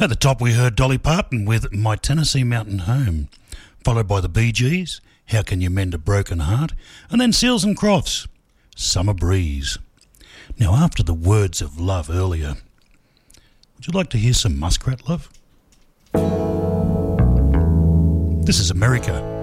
At the top, we heard Dolly Parton with My Tennessee Mountain Home, followed by the Bee Gees, How Can You Mend a Broken Heart, and then Seals and Crofts, Summer Breeze. Now, after the words of love earlier, would you like to hear some Muskrat Love? This is America.